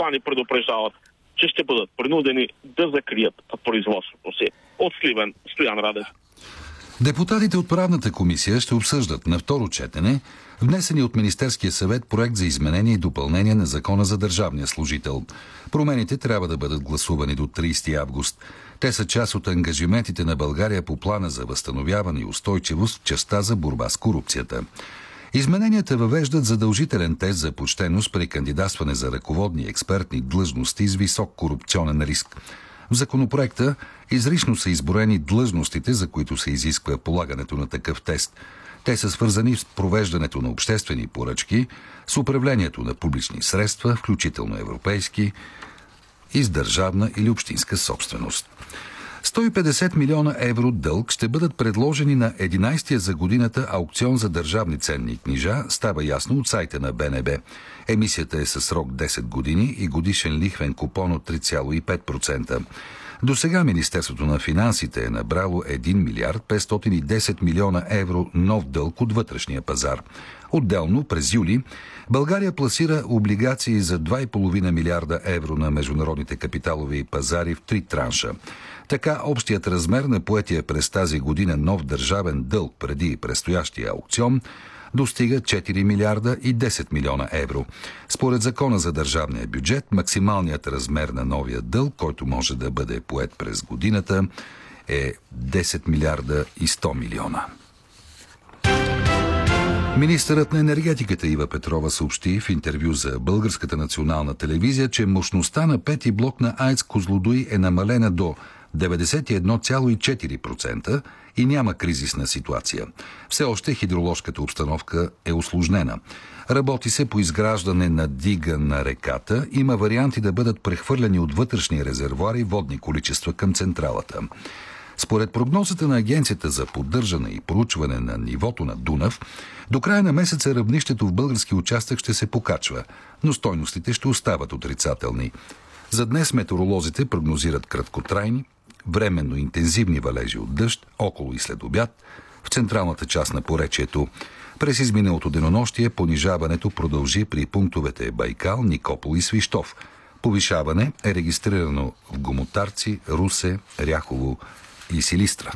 стопани предупреждават, че ще бъдат принудени да закрият производството си. От Сливен, Стоян Радев. Депутатите от Правната комисия ще обсъждат на второ четене внесени от Министерския съвет проект за изменение и допълнение на Закона за държавния служител. Промените трябва да бъдат гласувани до 30 август. Те са част от ангажиментите на България по плана за възстановяване и устойчивост в частта за борба с корупцията. Измененията въвеждат задължителен тест за почтеност при кандидатстване за ръководни експертни длъжности с висок корупционен риск. В законопроекта изрично са изброени длъжностите, за които се изисква полагането на такъв тест. Те са свързани с провеждането на обществени поръчки, с управлението на публични средства, включително европейски, и с държавна или общинска собственост. 150 милиона евро дълг ще бъдат предложени на 11-я за годината аукцион за държавни ценни книжа, става ясно от сайта на БНБ. Емисията е със срок 10 години и годишен лихвен купон от 3,5%. До сега Министерството на финансите е набрало 1 милиард 510 милиона евро нов дълг от вътрешния пазар. Отделно през юли България пласира облигации за 2,5 милиарда евро на международните капиталови пазари в 3 транша. Така общият размер на поетия през тази година нов държавен дълг преди предстоящия аукцион достига 4 милиарда и 10 милиона евро. Според Закона за държавния бюджет, максималният размер на новия дълг, който може да бъде поет през годината, е 10 милиарда и 100 милиона. Министърът на енергетиката Ива Петрова съобщи в интервю за Българската национална телевизия, че мощността на пети блок на АЕЦ Козлодуй е намалена до 91,4% и няма кризисна ситуация. Все още хидроложката обстановка е усложнена. Работи се по изграждане на дига на реката. Има варианти да бъдат прехвърляни от вътрешни резервоари водни количества към централата. Според прогнозата на Агенцията за поддържане и проучване на нивото на Дунав, до края на месеца равнището в български участък ще се покачва, но стойностите ще остават отрицателни. За днес метеоролозите прогнозират краткотрайни, временно интензивни валежи от дъжд, около и след обяд, в централната част на поречието. През изминалото денонощие понижаването продължи при пунктовете Байкал, Никопол и Свищов. Повишаване е регистрирано в Гомотарци, Русе, Ряхово и Силистра.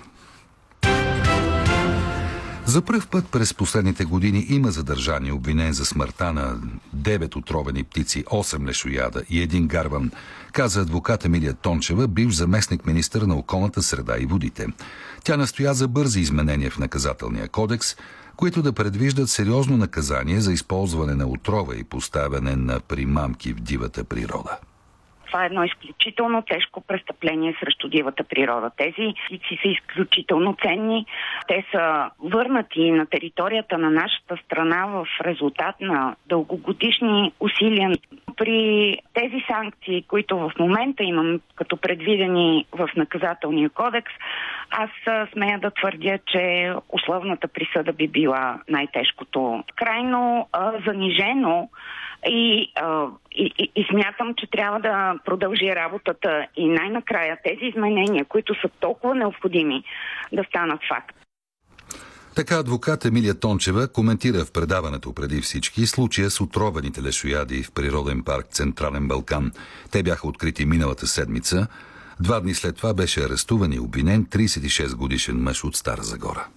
За пръв път през последните години има задържани обвинен за смъртта на 9 отровени птици, 8 лешояда и 1 гарван, каза адвокат Емилия Тончева, бивш заместник-министър на околната среда и водите. Тя настоя за бързи изменения в наказателния кодекс, които да предвиждат сериозно наказание за използване на отрова и поставяне на примамки в дивата природа. Това е едно изключително тежко престъпление срещу дивата природа. Тези птици са изключително ценни. Те са върнати на територията на нашата страна в резултат на дългогодишни усилия. При тези санкции, които в момента имам като предвидени в наказателния кодекс, аз смея да твърдя, че условната присъда би била най-тежкото. Крайно занижено и смятам, че трябва да продължи работата и най-накрая тези изменения, които са толкова необходими, да станат факт. Така адвокат Емилия Тончева коментира в предаването преди всички случая с отрованите лешояди в природен парк Централен Балкан. Те бяха открити миналата седмица. 2 дни след това беше арестуван и обвинен 36 годишен мъж от Стара Загора.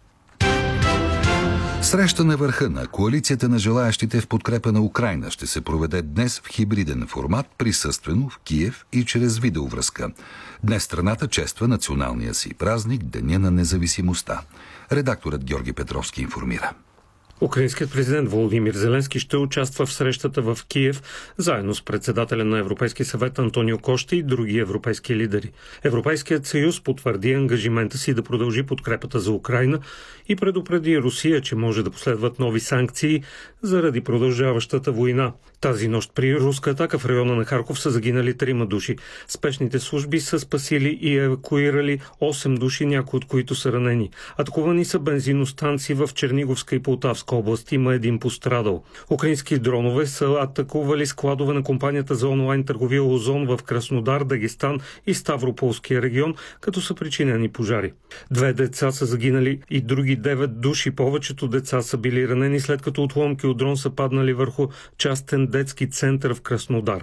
Среща на върха на коалицията на желаящите в подкрепа на Украйна ще се проведе днес в хибриден формат, присъствено в Киев и чрез видеовръзка. Днес страната чества националния си празник, Деня на независимостта. Редакторът Георги Петровски информира. Украинският президент Володимир Зеленски ще участва в срещата в Киев, заедно с председателя на Европейския съвет Антонио Кошта и други европейски лидери. Европейският съюз потвърди ангажимента си да продължи подкрепата за Украйна и предупреди Русия, че може да последват нови санкции заради продължаващата война. Тази нощ при руска атака в района на Харков са загинали 3 души. Спешните служби са спасили и евакуирали 8 души, някои от които са ранени. Атакувани са бензиностанции в Черниговска и Полтавска област. Има 1 пострадал. Украински дронове са атакували складове на компанията за онлайн търговия Озон в Краснодар, Дагестан и Ставрополския регион, като са причинени пожари. 2 деца са загинали и други 9 души. Повечето деца са били ранени, след като отломки от дрон са паднали върху частен детски център в Краснодар.